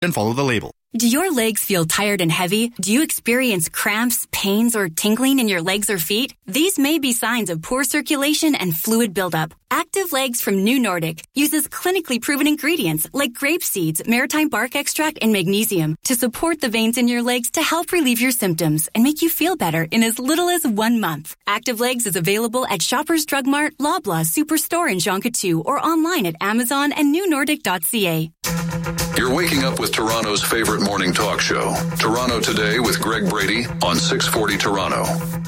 and follow the label. Do your legs feel tired and heavy? Do you experience cramps, pains, or tingling in your legs or feet? These may be signs of poor circulation and fluid buildup. Active Legs from New Nordic uses clinically proven ingredients like grape seeds, maritime bark extract, and magnesium to support the veins in your legs to help relieve your symptoms and make you feel better in as little as 1 month. Active Legs is available at Shoppers Drug Mart, Loblaw Superstore in Jean Coutu, or online at Amazon and newnordic.ca. You're waking up with Toronto's favorite morning talk show, Toronto Today with Greg Brady on 640 Toronto.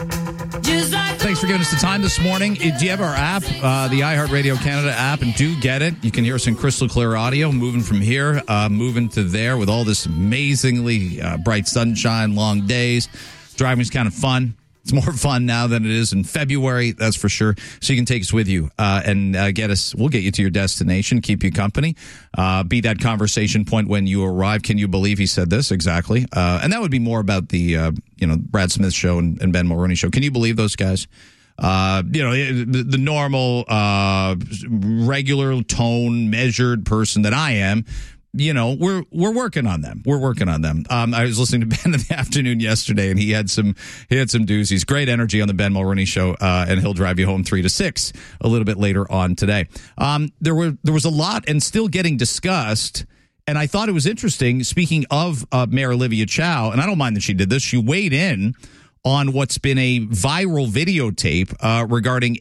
Thanks for giving us the time this morning. Do you have our app, the iHeartRadio Canada app, and do get it? You can hear us in crystal clear audio, moving from here, moving to there with all this amazingly bright sunshine, long days. Driving's kind of fun. It's more fun now than it is in February, that's for sure. So you can take us with you and get us. We'll get you to your destination, keep you company, be that conversation point when you arrive. Can you believe he said this? Exactly. And that would be more about the, Brad Smith show and Ben Mulroney show. Can you believe those guys? The normal, regular tone, measured person that I am. We're working on them. We're working on them. I was listening to Ben in the afternoon yesterday, and he had some doozies. Great energy on the Ben Mulroney show, and he'll drive you home 3 to 6 a little bit later on today. There was a lot and still getting discussed, and I thought it was interesting. Speaking of Mayor Olivia Chow, and I don't mind that she did this. She weighed in on what's been a viral videotape regarding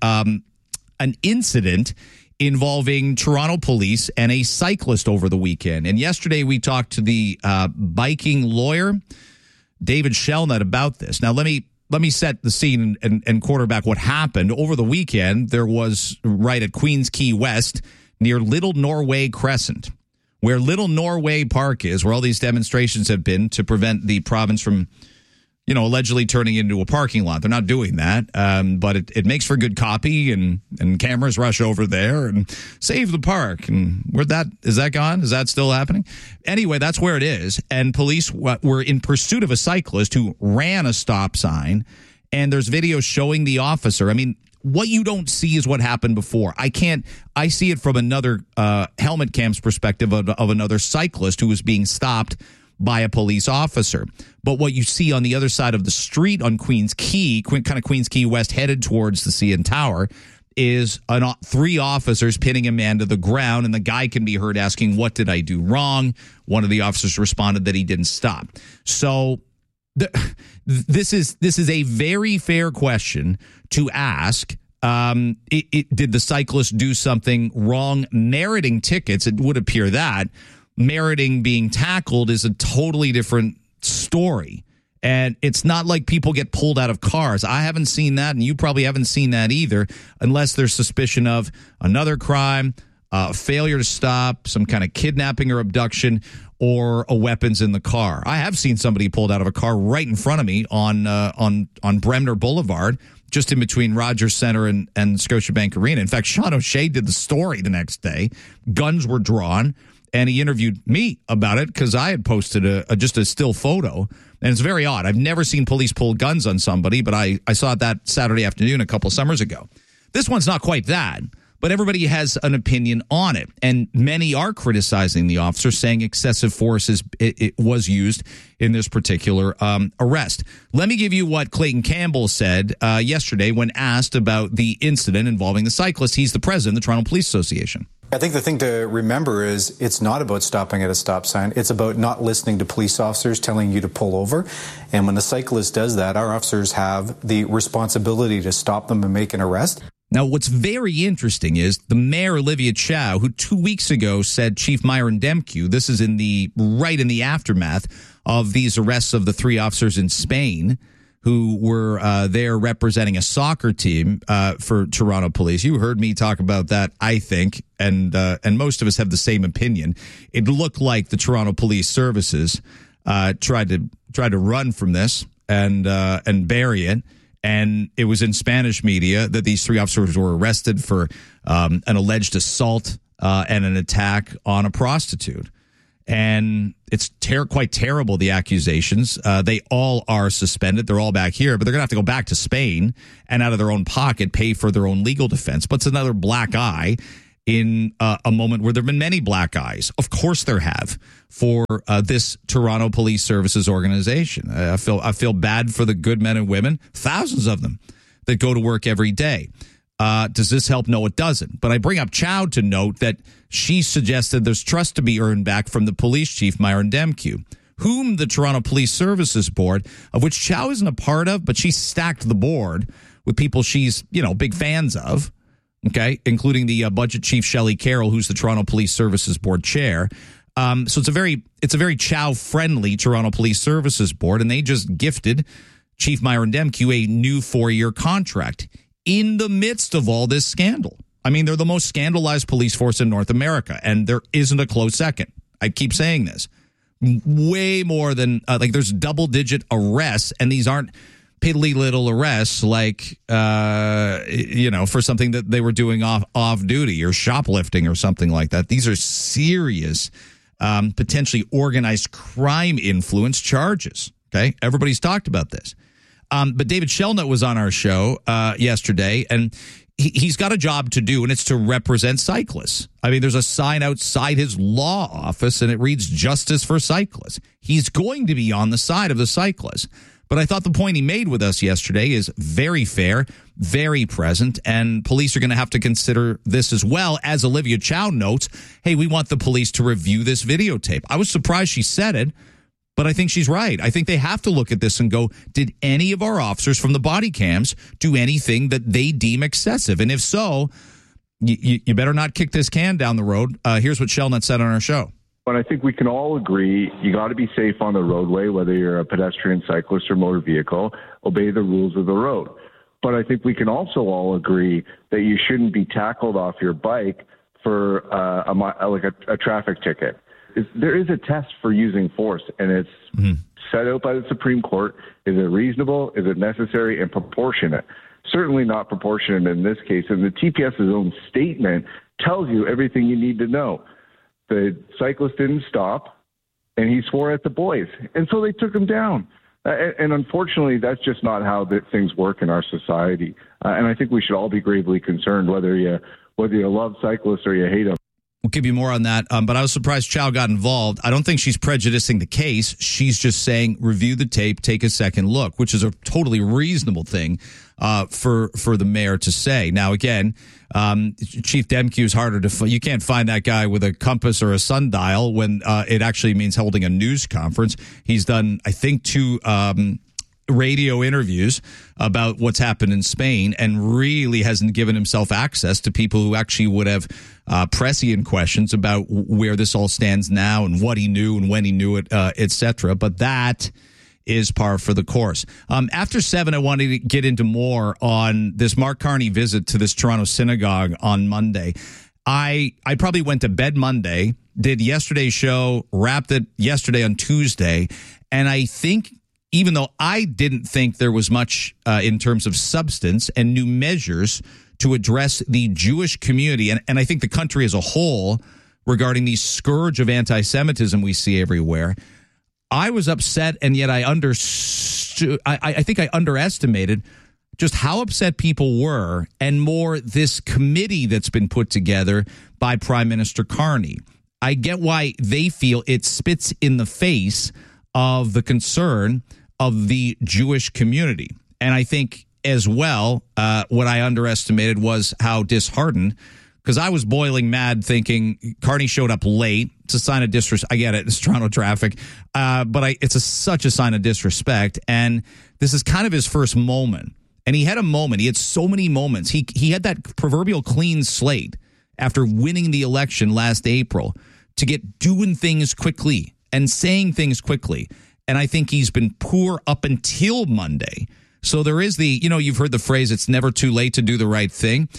an incident involving Toronto police and a cyclist over the weekend. And yesterday we talked to the biking lawyer, David Shelnut, about this. Now, let me set the scene and quarterback what happened. Over the weekend, there was, right at Queens Quay West, near Little Norway Crescent, where Little Norway Park is, where all these demonstrations have been to prevent the province from allegedly turning into a parking lot. They're not doing that, but it makes for good copy, and cameras rush over there and save the park. And is that gone? Is that still happening? Anyway, that's where it is. And police were in pursuit of a cyclist who ran a stop sign, and there's video showing the officer. I mean, what you don't see is what happened before. I see it from another helmet cam's perspective of another cyclist who was being stopped by a police officer. But what you see on the other side of the street on Queens Quay, kind of Queens Quay West, headed towards the CN Tower, is 3 officers pinning a man to the ground, and the guy can be heard asking, "What did I do wrong?" One of the officers responded that he didn't stop. So this is a very fair question to ask. Did the cyclist do something wrong meriting tickets? It would appear that. Meriting being tackled is a totally different story. And it's not like people get pulled out of cars. I haven't seen that, and you probably haven't seen that either, unless there's suspicion of another crime, failure to stop, some kind of kidnapping or abduction, or a weapons in the car. I have seen somebody pulled out of a car right in front of me on Bremner Boulevard, just in between Rogers Center and Scotiabank Arena. In fact, Sean O'Shea did the story the next day. Guns were drawn. And he interviewed me about it because I had posted just a still photo. And it's very odd. I've never seen police pull guns on somebody, but I saw it that Saturday afternoon a couple summers ago. This one's not quite that, but everybody has an opinion on it. And many are criticizing the officer, saying excessive force it was used in this particular arrest. Let me give you what Clayton Campbell said yesterday when asked about the incident involving the cyclist. He's the president of the Toronto Police Association. I think the thing to remember is it's not about stopping at a stop sign. It's about not listening to police officers telling you to pull over. And when the cyclist does that, our officers have the responsibility to stop them and make an arrest. Now, what's very interesting is the mayor, Olivia Chow, who 2 weeks ago said Chief Myron Demkiw, this is right in the aftermath of these arrests of the 3 officers in Spain who were there representing a soccer team for Toronto Police. You heard me talk about that, I think, and most of us have the same opinion. It looked like the Toronto Police Services tried to run from this and bury it. And it was in Spanish media that these 3 officers were arrested for an alleged assault and an attack on a prostitute. And it's quite terrible, the accusations. They all are suspended. They're all back here, but they're going to have to go back to Spain and out of their own pocket pay for their own legal defense. But it's another black eye. in a moment where there have been many black eyes. Of course there have for this Toronto Police Services organization. I feel bad for the good men and women, thousands of them, that go to work every day. Does this help? No, it doesn't. But I bring up Chow to note that she suggested there's trust to be earned back from the police chief, Myron Demkiw, whom the Toronto Police Services Board, of which Chow isn't a part of, but she stacked the board with people she's, big fans of. Okay, including the budget chief Shelley Carroll, who's the Toronto Police Services Board chair. So it's a very Chow-friendly Toronto Police Services Board, and they just gifted Chief Myron Demkiw a new 4-year contract in the midst of all this scandal. I mean, they're the most scandalized police force in North America, and there isn't a close second. I keep saying this. Way more than there's double-digit arrests, and these aren't piddly little arrests for something that they were doing off duty or shoplifting or something like that. These are serious, potentially organized crime influence charges. Okay, everybody's talked about this. But David Shelnut was on our show yesterday, and he's got a job to do, and it's to represent cyclists. I mean, there's a sign outside his law office, and it reads "Justice for Cyclists." He's going to be on the side of the cyclists. But I thought the point he made with us yesterday is very fair, very present, and police are going to have to consider this as well. As Olivia Chow notes, hey, we want the police to review this videotape. I was surprised she said it, but I think she's right. I think they have to look at this and go, did any of our officers from the body cams do anything that they deem excessive? And if so, you better not kick this can down the road. Here's what Shelnut said on our show. But I think we can all agree you got to be safe on the roadway, whether you're a pedestrian, cyclist, or motor vehicle. Obey the rules of the road. But I think we can also all agree that you shouldn't be tackled off your bike for a traffic ticket. There is a test for using force, and it's set out by the Supreme Court. Is it reasonable? Is it necessary and proportionate? Certainly not proportionate in this case. And the TPS's own statement tells you everything you need to know. The cyclist didn't stop, and he swore at the boys. And so they took him down. And unfortunately, that's just not how things work in our society. And I think we should all be gravely concerned, whether you love cyclists or you hate them. We'll give you more on that, but I was surprised Chow got involved. I don't think she's prejudicing the case. She's just saying, review the tape, take a second look, which is a totally reasonable thing for the mayor to say. Now, again, Chief Demkiw is harder to you can't find that guy with a compass or a sundial when it actually means holding a news conference. He's done, I think, 2 radio interviews about what's happened in Spain and really hasn't given himself access to people who actually would have prescient questions about where this all stands now and what he knew and when he knew it, etc. But that is par for the course. After 7, I wanted to get into more on this Mark Carney visit to this Toronto synagogue on Monday. I probably went to bed Monday, did yesterday's show, wrapped it yesterday on Tuesday, and I think even though I didn't think there was much in terms of substance and new measures to address the Jewish community, and I think the country as a whole, regarding the scourge of anti-Semitism we see everywhere, I was upset, and yet I understood. I think I underestimated just how upset people were, and more this committee that's been put together by Prime Minister Carney. I get why they feel it spits in the face of the concern of the Jewish community. And I think as well, what I underestimated was how disheartened, because I was boiling mad thinking Carney showed up late. It's a sign of disrespect. I get it. It's Toronto traffic. But it's such a sign of disrespect. And this is kind of his first moment. And he had a moment. He had so many moments. He had that proverbial clean slate after winning the election last April to get doing things quickly and saying things quickly. And I think he's been poor up until Monday. So there is you've heard the phrase, it's never too late to do the right thing.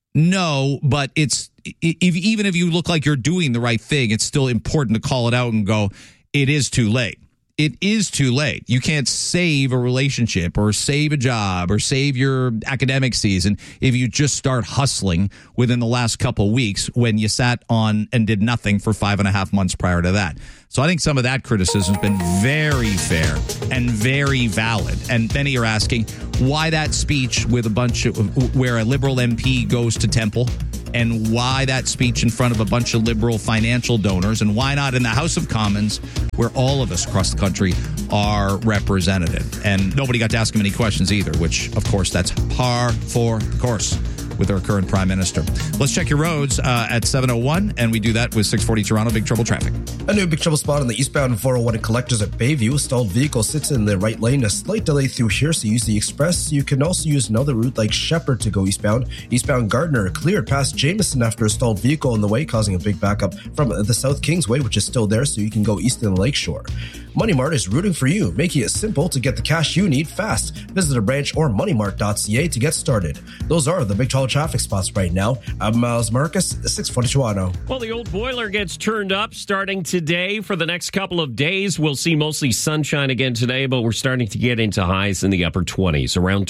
No, but even if you look like you're doing the right thing, it's still important to call it out and go, it is too late. It is too late. You can't save a relationship or save a job or save your academic season if you just start hustling within the last couple of weeks when you sat on and did nothing for 5.5 months prior to that. So I think some of that criticism has been very fair and very valid. And many are asking why that speech with a bunch of where a Liberal MP goes to Temple and why that speech in front of a bunch of liberal financial donors, and why not in the House of Commons, where all of us across the country are represented. And nobody got to ask him any questions either, which, of course, that's par for the course with our current prime minister. Let's check your roads at 7:01, and we do that with 640 Toronto. Big trouble traffic. A new big trouble spot on the eastbound 401 at Collectors at Bayview. A stalled vehicle sits in the right lane. A slight delay through here, so use the express. You can also use another route like Shepherd to go eastbound. Eastbound Gardner cleared past Jameson after a stalled vehicle in the way, causing a big backup from the South Kingsway, which is still there, so you can go east in the Lakeshore. Money Mart is rooting for you, making it simple to get the cash you need fast. Visit a branch or moneymart.ca to get started. Those are the big trouble traffic spots right now. I'm Miles Marcus, 640 Toronto. Well, the old boiler gets turned up starting today. For the next couple of days, we'll see mostly sunshine again today, but we're starting to get into highs in the upper 20s, around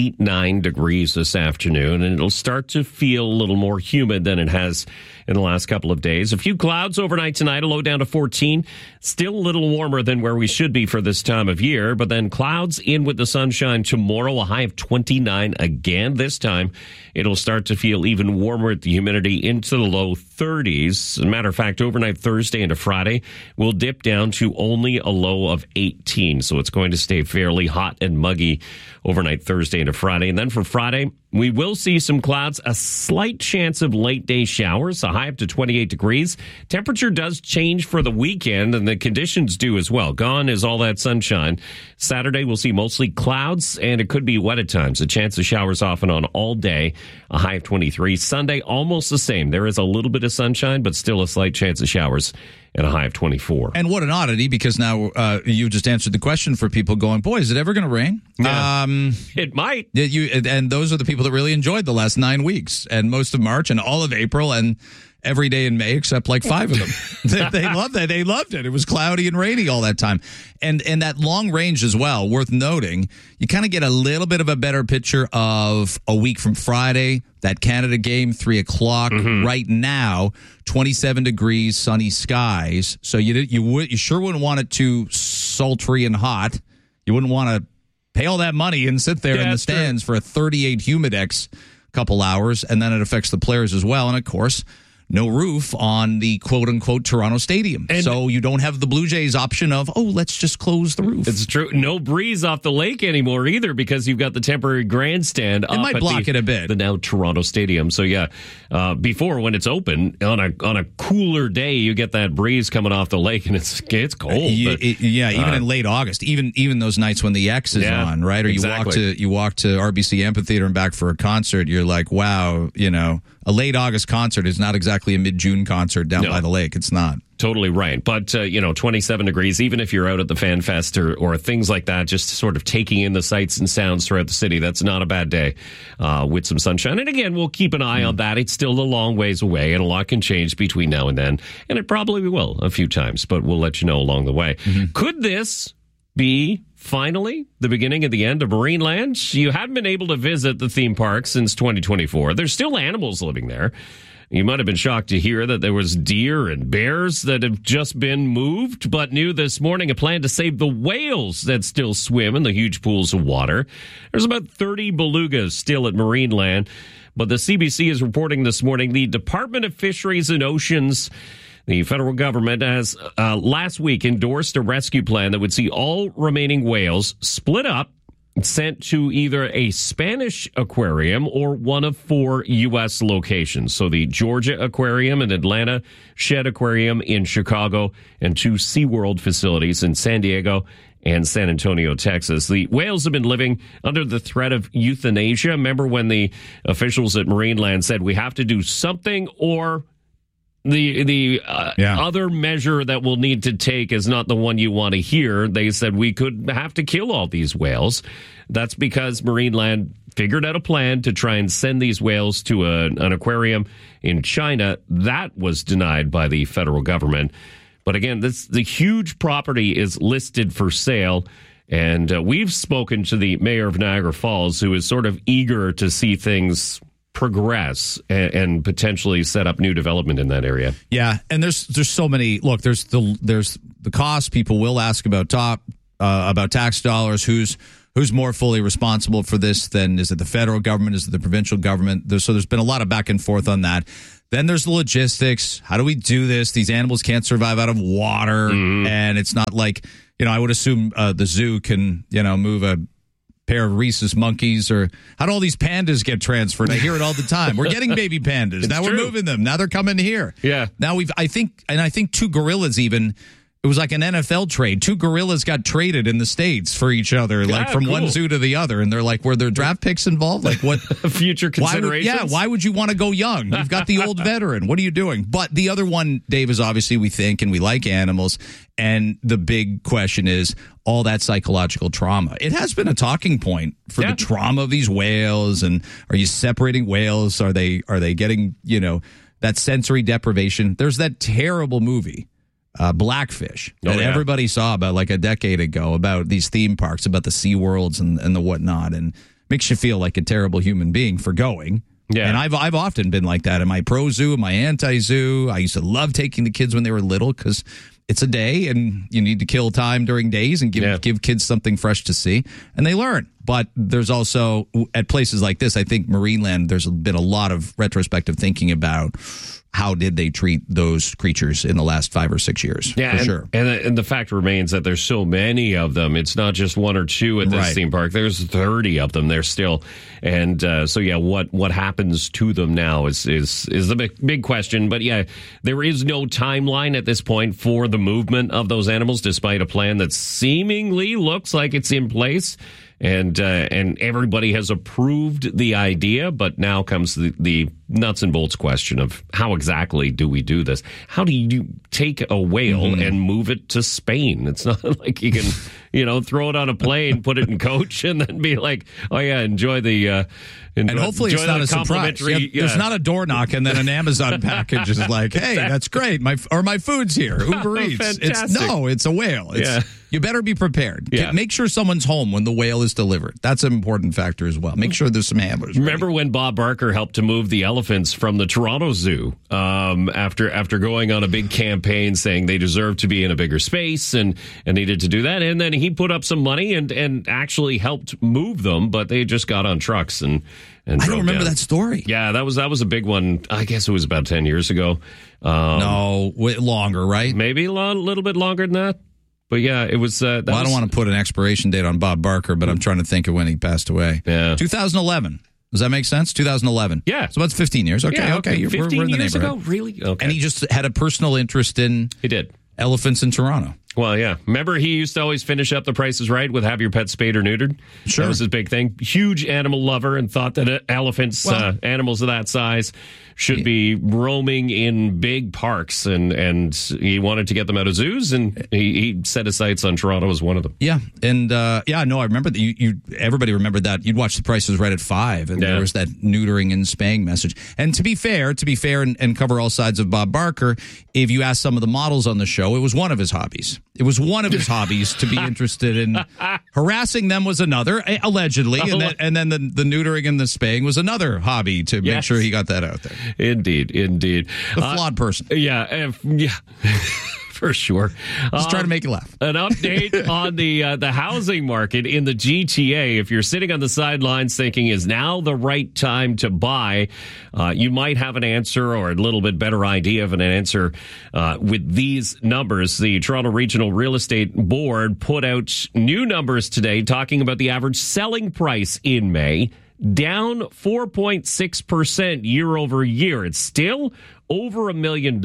29 degrees this afternoon, and it'll start to feel a little more humid than it has in the last couple of days. A few clouds overnight tonight, a low down to 14. Still a little warmer than where we should be for this time of year, but then clouds in with the sunshine tomorrow, a high of 29 again. This time, it'll start to feel even warmer with the humidity into the low 30s. As a matter of fact, overnight Thursday into Friday will dip down to only a low of 18. So it's going to stay fairly hot and muggy overnight Thursday into Friday. And then for Friday, we will see some clouds, a slight chance of late day showers, a high up to 28 degrees. Temperature does change for the weekend, and the conditions do as well. Gone is all that sunshine. Saturday, we'll see mostly clouds, and it could be wet at times. A chance of showers off and on all day, a high of 23. Sunday, almost the same. There is a little bit of sunshine, but still a slight chance of showers and a high of 24. And what an oddity, because now you just answered the question for people going, boy, is it ever going to rain? Yeah. It might. And those are the people that really enjoyed the last 9 weeks and most of March and all of April and every day in May except like 5 of them. They loved that. They loved it. It was cloudy and rainy all that time. And that long range as well, worth noting, you kind of get a little bit of a better picture of a week from Friday, that Canada game, 3 o'clock. Right now, 27 degrees, sunny skies. So you sure wouldn't want it too sultry and hot. You wouldn't want to pay all that money and sit there in the stands for a 38 humidex couple hours, and then it affects the players as well. And of course, no roof on the quote-unquote Toronto Stadium. And so you don't have the Blue Jays option of, let's just close the roof. It's true. No breeze off the lake anymore either, because you've got the temporary grandstand up. It might block it a bit. The now Toronto Stadium. So yeah, before, when it's open, on a cooler day, you get that breeze coming off the lake, and it's cold. Even in late August, even those nights when the X is on, right? Or exactly. you walk to RBC Amphitheater and back for a concert, you're like, wow, a late August concert is not exactly a mid-June concert down by the lake. It's not. Totally right. But, 27 degrees, even if you're out at the Fan Fest or things like that, just sort of taking in the sights and sounds throughout the city, that's not a bad day with some sunshine. And again, we'll keep an eye on that. It's still a long ways away, and a lot can change between now and then. And it probably will a few times, but we'll let you know along the way. Could this be finally the beginning of the end of Marineland? You haven't been able to visit the theme park since 2024. There's still animals living there. You might have been shocked to hear that there was deer and bears that have just been moved, but new this morning a plan to save the whales that still swim in the huge pools of water. There's about 30 belugas still at Marineland, but the CBC is reporting this morning the Department of Fisheries and Oceans, the federal government, has last week endorsed a rescue plan that would see all remaining whales split up, sent to either a Spanish aquarium or one of 4 U.S. locations. So the Georgia Aquarium in Atlanta, Shedd Aquarium in Chicago, and 2 SeaWorld facilities in San Diego and San Antonio, Texas. The whales have been living under the threat of euthanasia. Remember when the officials at Marineland said, we have to do something, or the other measure that we'll need to take is not the one you want to hear. They said we could have to kill all these whales. That's because Marineland figured out a plan to try and send these whales to an aquarium in China. That was denied by the federal government. But again, the huge property is listed for sale. And we've spoken to the mayor of Niagara Falls, who is sort of eager to see things progress and potentially set up new development in that area. Yeah, and there's so many. Look, there's the cost. People will ask about tax dollars. Who's who's more fully responsible for this than is it the federal government? Is it the provincial government? So there's been a lot of back and forth on that. Then there's the logistics. How do we do this? These animals can't survive out of water. And it's not like, I would assume the zoo can, move a pair of rhesus monkeys, or how do all these pandas get transferred? I hear it all the time. We're getting baby pandas. Now we're moving them. Now they're coming here. Yeah. Now I think 2 gorillas even. It was like an NFL trade. 2 gorillas got traded in the States for each other, like from one zoo to the other. And they're like, were there draft picks involved? Like what? Future considerations? Why would you want to go young? You've got the old veteran. What are you doing? But the other one, Dave, is obviously we think and we like animals. And the big question is all that psychological trauma. It has been a talking point for the trauma of these whales. And are you separating whales? Are they getting, that sensory deprivation? There's that terrible movie. Blackfish that everybody saw about like a decade ago about these theme parks, about the SeaWorlds and the whatnot, and makes you feel like a terrible human being for going. Yeah. And I've often been like that. Am I pro zoo? Am I anti zoo? I used to love taking the kids when they were little because it's a day and you need to kill time during days and give kids something fresh to see, and they learn. But there's also at places like this, I think Marineland, there's been a lot of retrospective thinking about how did they treat those creatures in the last 5 or 6 years? Yeah, for sure. And the fact remains that there's so many of them. It's not just 1 or 2 at this theme park. There's 30 of them there still. And what happens to them now is the big question. But there is no timeline at this point for the movement of those animals, despite a plan that seemingly looks like it's in place. And everybody has approved the idea, but now comes the nuts and bolts question of how exactly do we do this? How do you take a whale and move it to Spain? It's not like you can, throw it on a plane, put it in coach, and then be like, oh yeah, enjoy the. And hopefully it's not a surprise. There's not a door knock and then an Amazon package is like, hey, that's great. My food's here. Uber Eats. It's a whale. You better be prepared. Yeah. Make sure someone's home when the whale is delivered. That's an important factor as well. Make sure there's some handlers. Remember when Bob Barker helped to move the elephants from the Toronto Zoo after going on a big campaign saying they deserve to be in a bigger space and needed to do that. And then he put up some money and actually helped move them, but they just got on trucks and I don't remember that story. Yeah, that was a big one. I guess it was about 10 years ago. No, longer, right? Maybe a little bit longer than that. But yeah, it was. I don't want to put an expiration date on Bob Barker, but I'm trying to think of when he passed away. Yeah, 2011. Does that make sense? 2011. Yeah, so that's 15 years. Okay, yeah, okay. 15 we're in the years neighborhood. Ago, really? Okay. And he just had a personal interest in. He did. Elephants in Toronto. Well, yeah. Remember, he used to always finish up the Price is Right with have your pet spayed or neutered? Sure. That was his big thing. Huge animal lover and thought that elephants, animals of that size, should be roaming in big parks. And he wanted to get them out of zoos, and he set his sights on Toronto as one of them. Yeah. And, I remember that everybody remembered that. You'd watch the Price is Right at 5, and there was that neutering and spaying message. And to be fair and cover all sides of Bob Barker, if you ask some of the models on the show, it was one of his hobbies. It was one of his hobbies to be interested in harassing them was another, allegedly, and then the neutering and the spaying was another hobby to make sure he got that out there. Indeed. A flawed person. Yeah. For sure. Just trying to make you laugh. An update on the housing market in the GTA. If you're sitting on the sidelines thinking, is now the right time to buy, you might have an answer or a little bit better idea of an answer with these numbers. The Toronto Regional Real Estate Board put out new numbers today talking about the average selling price in May, down 4.6% year over year. It's still over $1 million.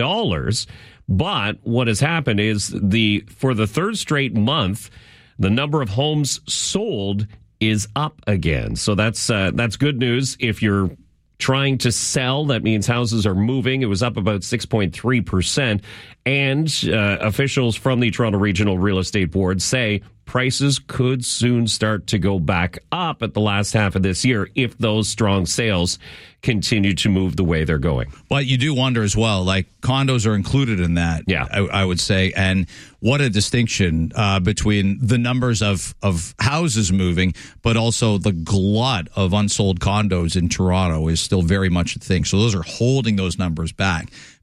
But what has happened is for the third straight month, the number of homes sold is up again. So that's good news. If you're trying to sell, that means houses are moving. It was up about 6.3%. And officials from the Toronto Regional Real Estate Board say prices could soon start to go back up at the last half of this year if those strong sales continue to move the way they're going. But you do wonder as well, like condos are included in that, I would say. And what a distinction between the numbers of houses moving, but also the glut of unsold condos in Toronto is still very much a thing. So those are holding those numbers back.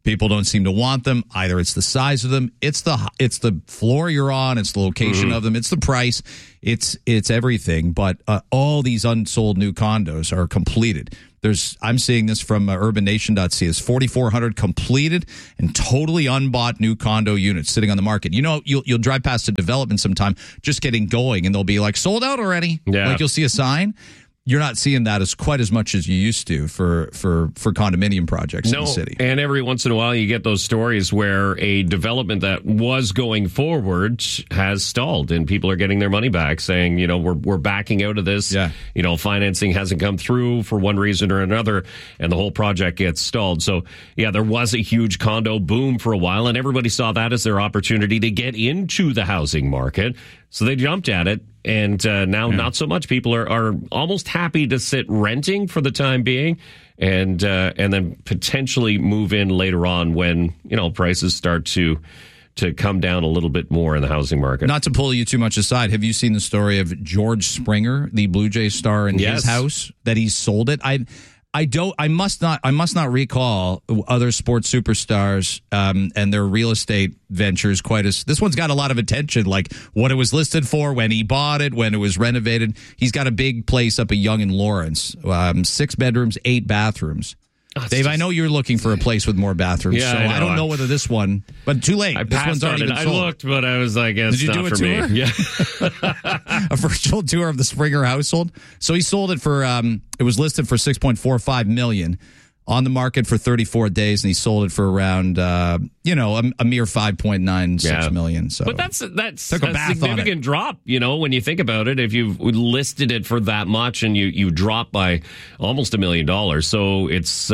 People don't seem to want them. Either it's the size of them, it's the floor you're on, it's the location of them, it's the price, it's everything. But all these unsold new condos are completed. I'm seeing this from urbannation.ca. It's 4,400 completed and totally unbought new condo units sitting on the market. You know, you'll drive past a development sometime just getting going, and they'll be like, sold out already. Yeah. Like you'll see a sign. You're not seeing that as quite as much as you used to for condominium projects in the city. And every once in a while you get those stories where a development that was going forward has stalled and people are getting their money back saying, you know, we're backing out of this. Yeah. You know, financing hasn't come through for one reason or another, and the whole project gets stalled. So, yeah, there was a huge condo boom for a while, and everybody saw that as their opportunity to get into the housing market. So they jumped at it, and now not so much. People are almost happy to sit renting for the time being, and then potentially move in later on when, you know, prices start to come down a little bit more in the housing market. Not to pull you too much aside, have you seen the story of George Springer, the Blue Jays star, in his house that he sold it? I must not recall other sports superstars and their real estate ventures quite as this one's got a lot of attention, like what it was listed for, when he bought it, when it was renovated. He's got a big place up at Yonge and Lawrence, 6 bedrooms, 8 bathrooms. Dave, I know you're looking for a place with more bathrooms, so I don't know whether this one, but too late. This one's already been sold. I looked, but I was like, it's not for me. Yeah. A virtual tour of the Springer household. So he sold it for, it was listed for $6.45 million, on the market for 34 days, and he sold it for around, a mere $5.96 million. So, but that's took a bath significant on it. drop, you know, when you think about it. If you've listed it for that much and you drop by almost $1 million, so it's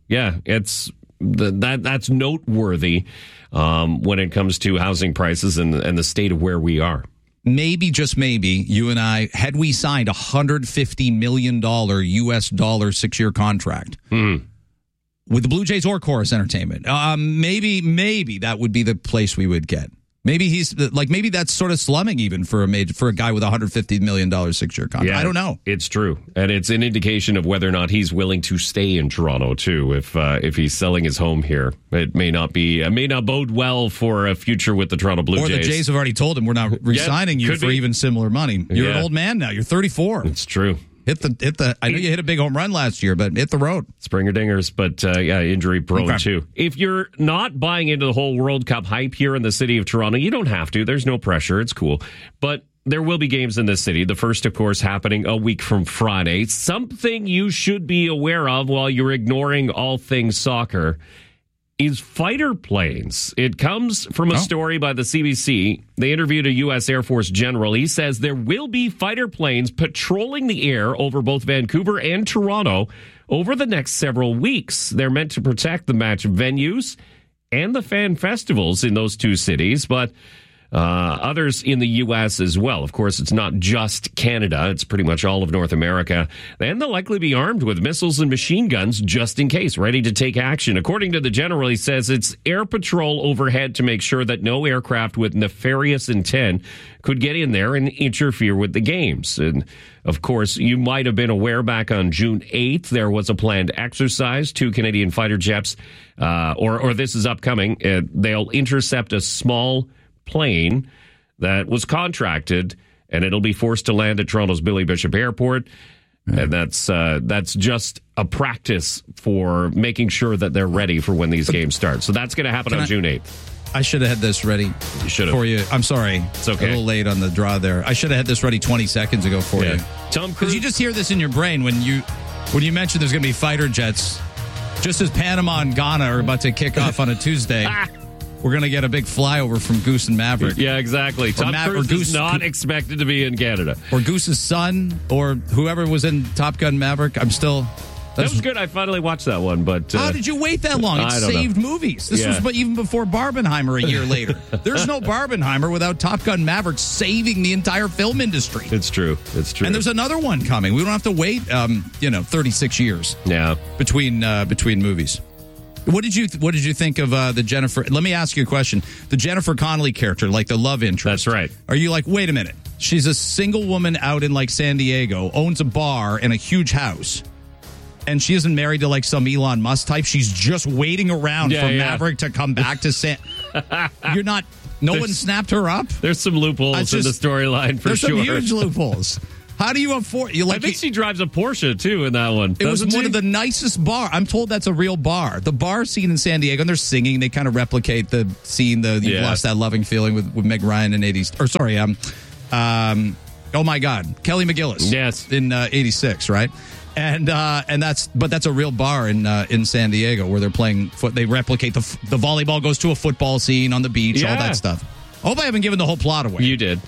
that's noteworthy when it comes to housing prices and the state of where we are. Maybe, just maybe, you and I, had we signed a $150 million US dollar 6-year contract with the Blue Jays or Chorus Entertainment, maybe that would be the place we would get. Maybe maybe that's sort of slumming even for a guy with a $150 million 6-year contract. Yeah, I don't know. It's true, and it's an indication of whether or not he's willing to stay in Toronto too. If he's selling his home here, it may not bode well for a future with the Toronto Blue Jays. Or the Jays have already told him, we're not re-signing you for even similar money. You're an old man now. You're 34. It's true. Hit the. I know you hit a big home run last year, but hit the road. Springer dingers, but injury prone too. If you're not buying into the whole World Cup hype here in the city of Toronto, you don't have to. There's no pressure. It's cool, but there will be games in this city. The first, of course, happening a week from Friday. Something you should be aware of while you're ignoring all things soccer is fighter planes. It comes from a story by the CBC. They interviewed a U.S. Air Force general. He says there will be fighter planes patrolling the air over both Vancouver and Toronto over the next several weeks. They're meant to protect the match venues and the fan festivals in those two cities, but others in the U.S. as well. Of course, it's not just Canada. It's pretty much all of North America. And they'll likely be armed with missiles and machine guns just in case, ready to take action. According to the general, he says it's air patrol overhead to make sure that no aircraft with nefarious intent could get in there and interfere with the games. And, of course, you might have been aware back on June 8th, there was a planned exercise. 2 Canadian fighter jets, or this is upcoming, they'll intercept a small plane that was contracted, and it'll be forced to land at Toronto's Billy Bishop Airport. And that's just a practice for making sure that they're ready for when these games start. So that's going to happen on June 8th. I should have had this ready for you. I'm sorry. It's okay. A little late on the draw there. I should have had this ready 20 seconds ago for you. Tom Cruise. Because you just hear this in your brain when you mention there's going to be fighter jets. Just as Panama and Ghana are about to kick off on a Tuesday, we're going to get a big flyover from Goose and Maverick. Yeah, exactly. Tom Cruise is not expected to be in Canada. Or Goose's son, or whoever was in Top Gun Maverick. That was good. I finally watched that one, but how did you wait that long? It saved movies. This was even before Barbenheimer a year later. There's no Barbenheimer without Top Gun Maverick saving the entire film industry. It's true. And there's another one coming. We don't have to wait 36 years between movies. What did you think of the Jennifer? Let me ask you a question. The Jennifer Connelly character, like the love interest. That's right. Are you like, wait a minute? She's a single woman out in like San Diego, owns a bar and a huge house. and she isn't married to like some Elon Musk type. She's just waiting around for Maverick to come back to San. You're not. No one snapped her up. There's some loopholes in the storyline for sure. There's some huge loopholes. How do you afford? I think she drives a Porsche too in that one. It was one of the nicest bar. I'm told that's a real bar. The bar scene in San Diego, and they're singing. They kind of replicate the scene. You lost that loving feeling with Meg Ryan in '80s. Or sorry, oh my God, Kelly McGillis. Yes, in '86, right? And that's a real bar in San Diego where they're playing foot. They replicate the volleyball goes to a football scene on the beach, all that stuff. I hope I haven't given the whole plot away. You did.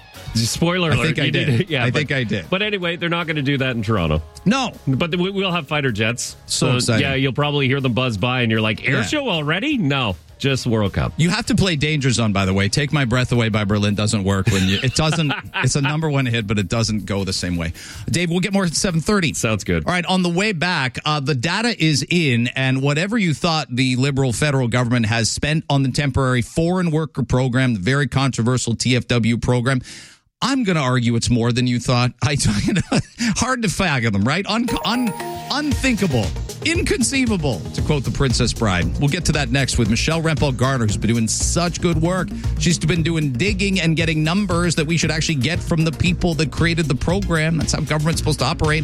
Spoiler alert. I think I did. I think I did. But anyway, they're not going to do that in Toronto. No. But we'll have fighter jets. So exciting. Yeah, you'll probably hear them buzz by and you're like, air show already? No, just World Cup. You have to play Danger Zone, by the way. Take My Breath Away by Berlin doesn't work when it doesn't. It's a number one hit, but it doesn't go the same way. Dave, we'll get more at 7:30. Sounds good. All right, on the way back, the data is in, and whatever you thought the Liberal federal government has spent on the temporary foreign worker program, the very controversial TFW program, I'm going to argue it's more than you thought. Hard to fathom, right? Unthinkable. Inconceivable, to quote the Princess Bride. We'll get to that next with Michelle Rempel-Garner, who's been doing such good work. She's been doing digging and getting numbers that we should actually get from the people that created the program. That's how government's supposed to operate.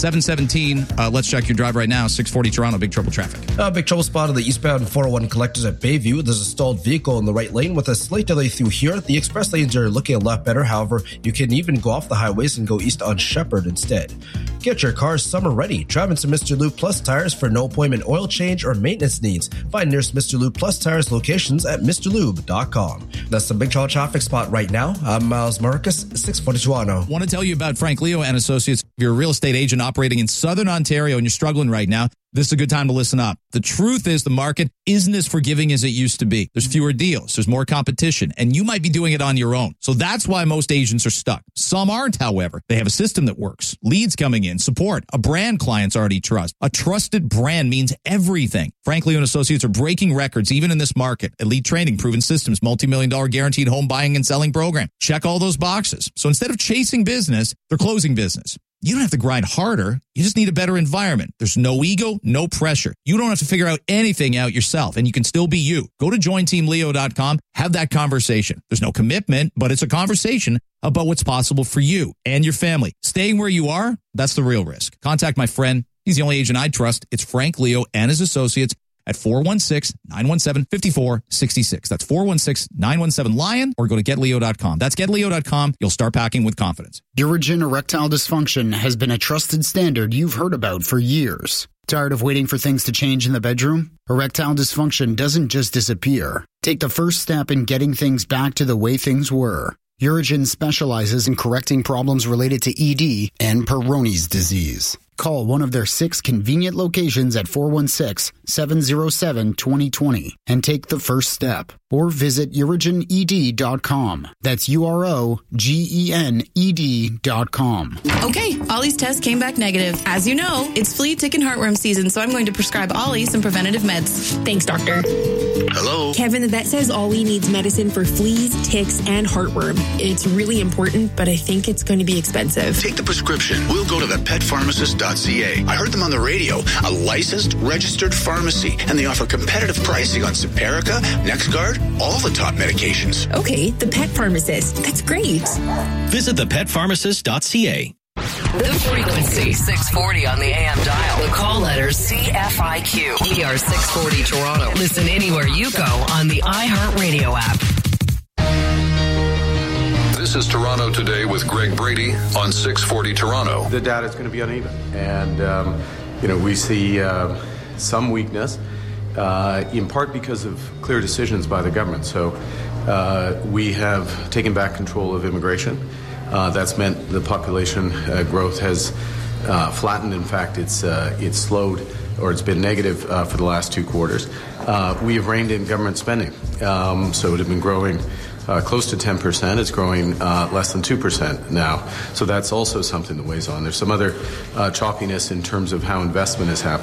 7:17. Let's check your drive right now. 640 Toronto, big trouble traffic. Big trouble spot on the eastbound 401 collectors at Bayview. There's a stalled vehicle in the right lane with a slight delay through here. The express lanes are looking a lot better. However, you can even go off the highways and go east on Shepherd instead. Get your car summer ready. Drive into Mr. Lube Plus Tires for no appointment oil change or maintenance needs. Find nearest Mr. Lube Plus Tires locations at MrLube.com. That's the big trouble traffic spot right now. I'm Miles Marcus, 640 Toronto. Want to tell you about Frank Leo and Associates. If you're a real estate agent operating in Southern Ontario and you're struggling right now, this is a good time to listen up. The truth is the market isn't as forgiving as it used to be. There's fewer deals. There's more competition, and you might be doing it on your own. So that's why most agents are stuck. Some aren't, however. They have a system that works. Leads coming in, support, a brand clients already trust. A trusted brand means everything. Frank Leo and Associates are breaking records even in this market. Elite training, proven systems, multi-million-dollar guaranteed home buying and selling program. Check all those boxes. So instead of chasing business, they're closing business. You don't have to grind harder. You just need a better environment. There's no ego, no pressure. You don't have to figure out anything out yourself, and you can still be you. Go to jointeamleo.com, have that conversation. There's no commitment, but it's a conversation about what's possible for you and your family. Staying where you are, that's the real risk. Contact my friend. He's the only agent I trust. It's Frank Leo and his associates at 416-917-5466. That's 416-917-LION, or go to getleo.com. That's getleo.com. You'll start packing with confidence. Urigen erectile dysfunction has been a trusted standard you've heard about for years. Tired of waiting for things to change in the bedroom? Erectile dysfunction doesn't just disappear. Take the first step in getting things back to the way things were. Urigen specializes in correcting problems related to ED and Peyronie's disease. Call one of their 6 convenient locations at 416-707-2020 and take the first step. Or visit UrigenED.com. That's UROGENED.com. Okay, Ollie's test came back negative. As you know, it's flea, tick, and heartworm season, so I'm going to prescribe Ollie some preventative meds. Thanks, doctor. Hello? Kevin, the vet says Ollie needs medicine for fleas, ticks, and heartworm. It's really important, but I think it's going to be expensive. Take the prescription. We'll go to thepetpharmacist.ca. I heard them on the radio. A licensed, registered pharmacy, and they offer competitive pricing on Simparica, NexGard, all the top medications. Okay, the Pet Pharmacist. That's great. Visit thepetpharmacist.ca. The frequency 640 on the AM dial. The call letters CFIQ. ER 640 Toronto. Listen anywhere you go on the iHeartRadio app. This is Toronto Today with Greg Brady on 640 Toronto. The data is going to be uneven, and we see some weakness, in part because of clear decisions by the government. So we have taken back control of immigration. That's meant the population growth has flattened. In fact, it's slowed, or it's been negative for the last 2 quarters. We have reined in government spending, so it had been growing close to 10%. It's growing less than 2% now. So that's also something that weighs on. There's some other choppiness in terms of how investment is happening.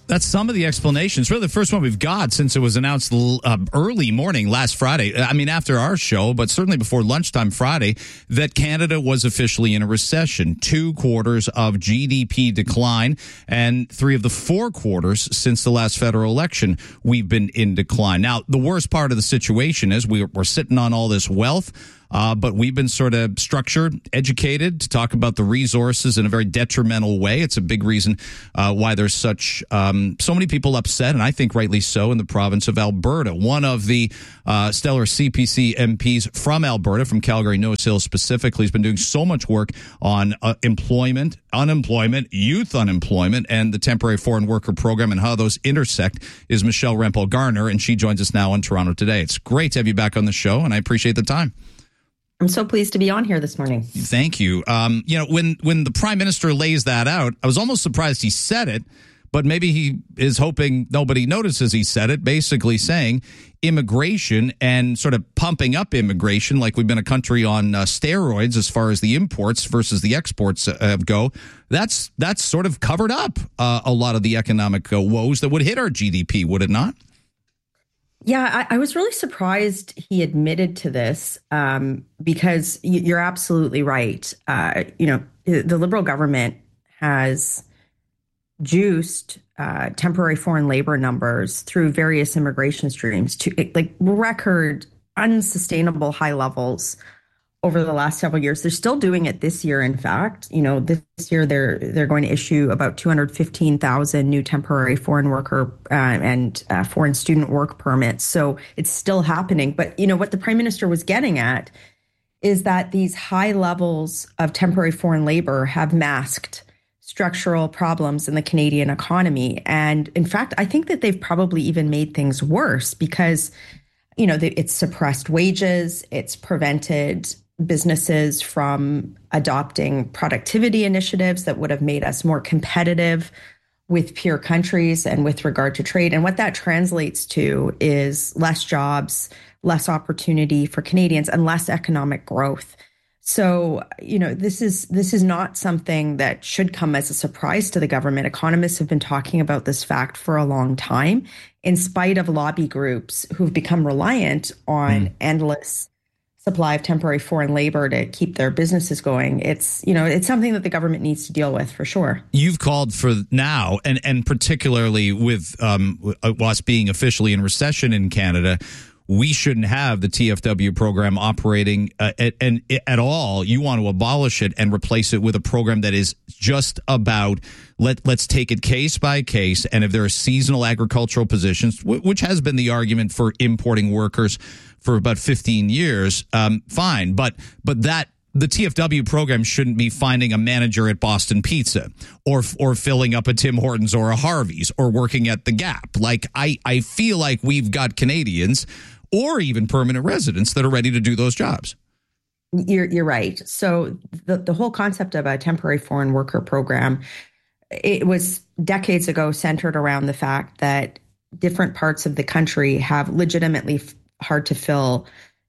That's some of the explanations. Really, the first one we've got since it was announced early morning last Friday. I mean, after our show, but certainly before lunchtime Friday, that Canada was officially in a recession. 2 quarters of GDP decline, and 3 of the 4 quarters since the last federal election, we've been in decline. Now, the worst part of the situation is we're sitting on all this wealth. But we've been sort of structured, educated to talk about the resources in a very detrimental way. It's a big reason why there's so many people upset, and I think rightly so, in the province of Alberta. One of the stellar CPC MPs from Alberta, from Calgary Nose Hill specifically, has been doing so much work on employment, unemployment, youth unemployment, and the temporary foreign worker program and how those intersect, is Michelle Rempel-Garner, and she joins us now on Toronto Today. It's great to have you back on the show, and I appreciate the time. I'm so pleased to be on here this morning. Thank you. When the Prime Minister lays that out, I was almost surprised he said it, but maybe he is hoping nobody notices he said it, basically saying immigration and sort of pumping up immigration like we've been a country on steroids as far as the imports versus the exports go. That's sort of covered up a lot of the economic woes that would hit our GDP, would it not? Yeah, I was really surprised he admitted to this because you're absolutely right. The Liberal government has juiced temporary foreign labor numbers through various immigration streams to record unsustainable high levels over the last several years. They're still doing it this year. In fact, this year they're going to issue about 215,000 new temporary foreign worker and foreign student work permits. So it's still happening. But what the Prime Minister was getting at is that these high levels of temporary foreign labor have masked structural problems in the Canadian economy. And in fact, I think that they've probably even made things worse because, it's suppressed wages, it's prevented businesses from adopting productivity initiatives that would have made us more competitive with peer countries and with regard to trade. And what that translates to is less jobs, less opportunity for Canadians, and less economic growth. So, this is not something that should come as a surprise to the government. Economists have been talking about this fact for a long time, in spite of lobby groups who've become reliant on endless supply of temporary foreign labor to keep their businesses going. It's something that the government needs to deal with for sure. You've called for now, and particularly with us being officially in recession in Canada, we shouldn't have the TFW program operating at all. You want to abolish it and replace it with a program that is just about let's take it case by case. And if there are seasonal agricultural positions, which has been the argument for importing workers for about 15 years, fine. But that the TFW program shouldn't be finding a manager at Boston Pizza or filling up a Tim Hortons or a Harvey's or working at the Gap. Like I feel like we've got Canadians or even permanent residents that are ready to do those jobs. You're right. So the whole concept of a temporary foreign worker program, it was decades ago centered around the fact that different parts of the country have legitimately hard to fill